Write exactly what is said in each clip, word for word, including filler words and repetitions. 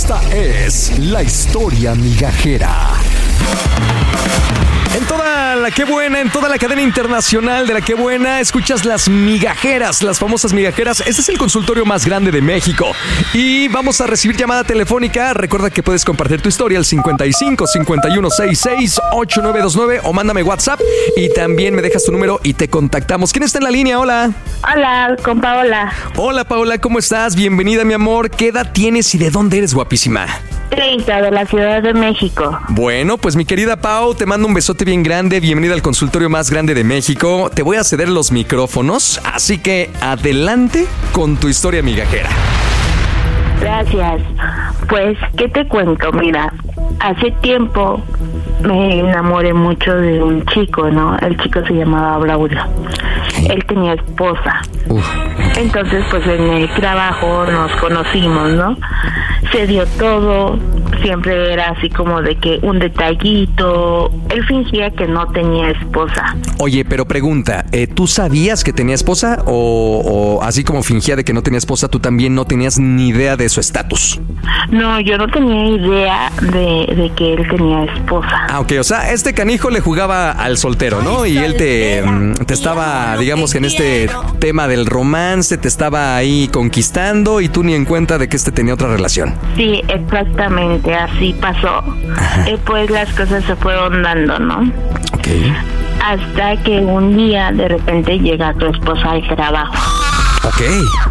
Esta es la historia migajera. En toda la Qué Buena, en toda la cadena internacional de la Qué Buena, escuchas las migajeras, las famosas migajeras. Este es el consultorio más grande de México. Y vamos a recibir llamada telefónica. Recuerda que puedes compartir tu historia al cincuenta y cinco, cincuenta y uno, sesenta y seis, ochenta y nueve veintinueve o mándame WhatsApp y también me dejas tu número y te contactamos. ¿Quién está en la línea? Hola. Hola, con Paola. Hola, Paola, ¿cómo estás? Bienvenida, mi amor. ¿Qué edad tienes y de dónde eres, guapísima? treinta, de la Ciudad de México. Bueno, pues mi querida Pau, te mando un besote bien grande. Bienvenida al consultorio más grande de México. Te voy a ceder los micrófonos, así que adelante con tu historia migajera. Gracias. Pues, ¿qué te cuento? Mira, hace tiempo me enamoré mucho de un chico, ¿no? El chico se llamaba Braulio. Él tenía esposa. Uf. Entonces, pues en el trabajo nos conocimos, ¿no? Se dio todo, siempre era así como de que un detallito. Él fingía que no tenía esposa. Oye, pero pregunta, ¿eh, ¿tú sabías que tenía esposa? O, o así como fingía de que no tenía esposa, ¿tú también no tenías ni idea de su estatus? No, yo no tenía idea de, de que él tenía esposa. Ah, ok, o sea, este canijo le jugaba al soltero, ¿no? Y él te, te estaba, digamos que en este tema del romance, te estaba ahí conquistando y tú ni en cuenta de que este tenía otra relación. Sí, exactamente, así pasó. Eh, pues las cosas se fueron dando, ¿no? Ok. Hasta que un día de repente llega tu esposa al trabajo. Ok.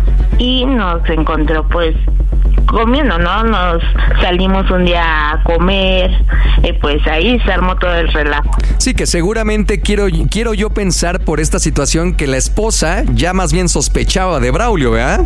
Y nos encontró pues comiendo, ¿no? Nos salimos un día a comer, y pues ahí se armó todo el relajo. Sí, que seguramente quiero, quiero yo pensar por esta situación que la esposa ya más bien sospechaba de Braulio, ¿verdad?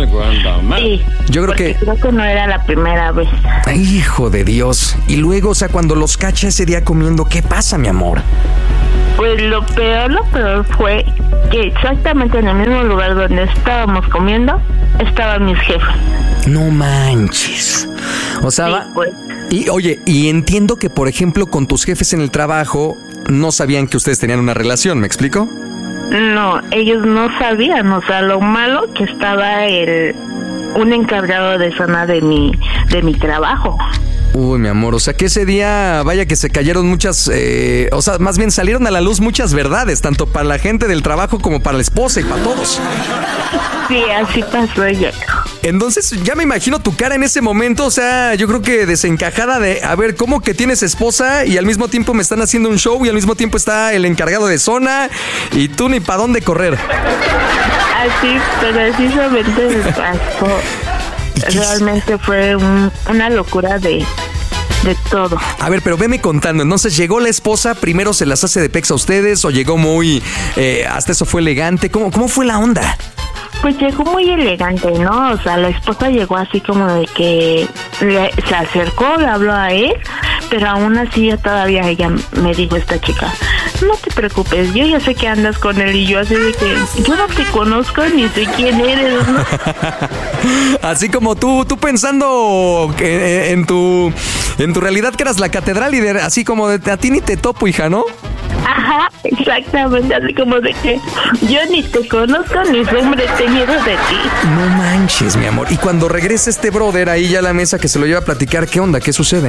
Sí, yo creo que... creo que no era la primera vez. Ay, hijo de Dios. Y luego, o sea, cuando los cacha ese día comiendo, ¿qué pasa, mi amor? Pues lo peor, lo peor fue que exactamente en el mismo lugar donde estábamos comiendo, estaban mis jefes. No manches. O sea, sí, va... pues. Y oye, y entiendo que, por ejemplo, con tus jefes en el trabajo, no sabían que ustedes tenían una relación, ¿me explico? No, ellos no sabían, o sea, lo malo que estaba el un encargado de zona de mi, de mi trabajo. Uy, mi amor, o sea que ese día, vaya que se cayeron muchas, eh, o sea, más bien salieron a la luz muchas verdades, tanto para la gente del trabajo como para la esposa y para todos. Sí, así pasó yo. Entonces, ya me imagino tu cara en ese momento, o sea, yo creo que desencajada de, a ver, ¿cómo que tienes esposa y al mismo tiempo me están haciendo un show y al mismo tiempo está el encargado de zona y tú ni para dónde correr? Así, precisamente me pasó. Realmente fue un, una locura de, de todo. A ver, pero veme contando. Entonces, ¿llegó la esposa? ¿Primero se las hace de pex a ustedes? ¿O llegó muy... Eh, hasta eso fue elegante? ¿Cómo, cómo fue la onda? Pues llegó muy elegante, ¿no? O sea, la esposa llegó así como de que le, se acercó, le habló a él, pero aún así todavía ella me dijo, esta chica, no te preocupes, yo ya sé que andas con él. Y yo así de que yo no te conozco ni sé quién eres, ¿no? Así como tú, tú pensando que, en tu en tu realidad que eras la catedral y de, así como de a ti ni te topo, hija, ¿no? Ajá, exactamente, así como de que yo ni te conozco ni siempre he tenido de ti. No manches, mi amor. Y cuando regresa este brother ahí ya a la mesa que se lo lleva a platicar, ¿qué onda? ¿Qué sucede?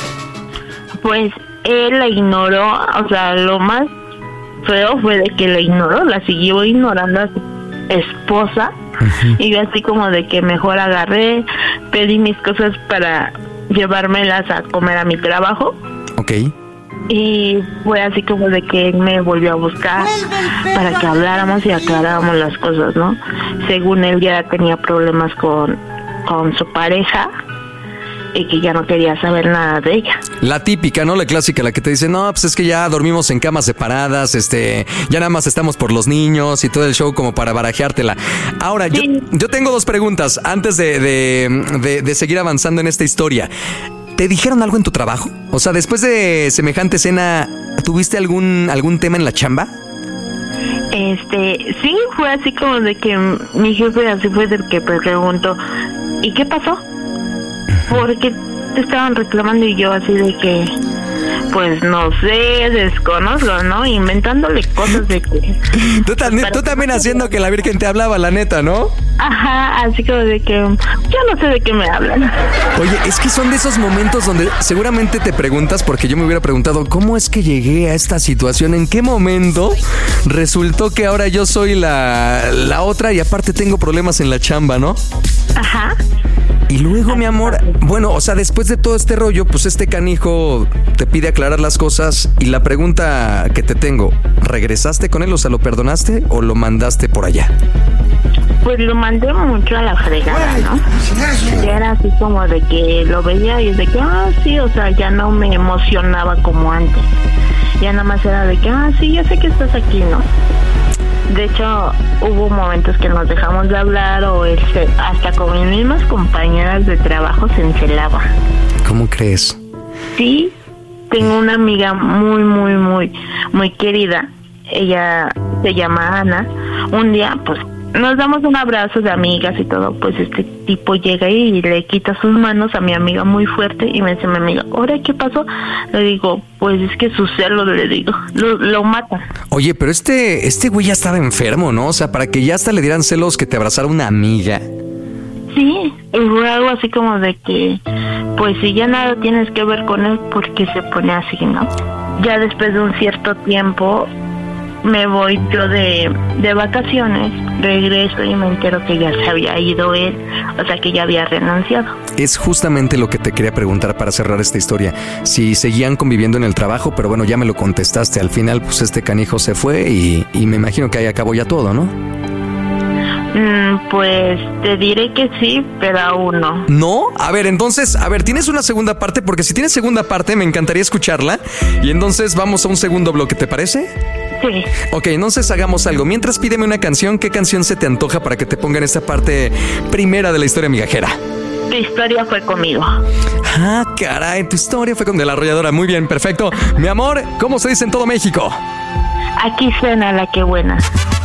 Pues él la ignoró, o sea, lo más feo fue de que la ignoró, la siguió ignorando a su esposa. Uh-huh. Y yo así como de que mejor agarré, pedí mis cosas para llevármelas a comer a mi trabajo. Ok. Y fue así como de que él me volvió a buscar para que habláramos y aclaráramos las cosas, ¿no? Según él ya tenía problemas con, con su pareja y que ya no quería saber nada de ella. La típica, ¿no? La clásica, la que te dice, no, pues es que ya dormimos en camas separadas, este, ya nada más estamos por los niños y todo el show como para barajeártela. Ahora, sí. yo, yo tengo dos preguntas antes de, de, de, de seguir avanzando en esta historia. ¿Te dijeron algo en tu trabajo? O sea, después de semejante escena, ¿tuviste algún algún tema en la chamba? Este, sí, fue así como de que mi jefe así fue del que me preguntó, ¿y qué pasó? Porque te estaban reclamando y yo así de que, pues no sé, desconozco, ¿no? Inventándole cosas de que... Tú también, tú también haciendo que la Virgen te hablaba, la neta, ¿no? Ajá, así como de que yo no sé de qué me hablan. Oye, es que son de esos momentos donde seguramente te preguntas, porque yo me hubiera preguntado, ¿cómo es que llegué a esta situación? ¿En qué momento resultó que ahora yo soy la, la otra y aparte tengo problemas en la chamba, ¿no? Ajá. Y luego, mi amor, bueno, o sea, después de todo este rollo, pues este canijo te pide aclarar las cosas y la pregunta que te tengo, ¿regresaste con él? O sea, ¿lo perdonaste o lo mandaste por allá? Pues lo mandé mucho a la fregada, ¿no? Ya era así como de que lo veía y de que, ah, sí, o sea, ya no me emocionaba como antes. Ya nada más era de que, ah, sí, ya sé que estás aquí, ¿no? De hecho, hubo momentos que nos dejamos de hablar o él se, hasta con mis mismas compañeras de trabajo se encelaba. ¿Cómo crees? Sí, tengo una amiga muy, muy, muy, muy querida. Ella se llama Ana. Un día, pues, nos damos un abrazo de amigas y todo, pues este tipo llega y le quita sus manos a mi amiga muy fuerte y me dice mi amiga, ¿ahora qué pasó? Le digo, pues es que su celo, le digo, lo, lo mata. Oye, pero este, este güey ya estaba enfermo, ¿no? O sea, para que ya hasta le dieran celos que te abrazara una amiga. Sí, y fue algo así como de que, pues si ya nada tienes que ver con él, ¿por qué se pone así, no? Ya después de un cierto tiempo me voy yo de, de vacaciones, regreso y me entero que ya se había ido él, o sea que ya había renunciado. Es justamente lo que te quería preguntar para cerrar esta historia, si seguían conviviendo en el trabajo, pero bueno, ya me lo contestaste, al final pues este canijo se fue y, y me imagino que ahí acabó ya todo, ¿no? Mm, pues te diré que sí, pero aún no. ¿No? A ver, entonces, a ver, ¿tienes una segunda parte? Porque si tienes segunda parte me encantaría escucharla y entonces vamos a un segundo bloque, ¿te parece? Sí. Ok, entonces hagamos algo. Mientras pídeme una canción, ¿qué canción se te antoja para que te ponga en esta parte primera de la historia migajera? Tu historia fue conmigo. Ah, caray, tu historia fue con De La Arrolladora. Muy bien, perfecto. Mi amor, ¿cómo se dice en todo México? Aquí suena La Que Buena.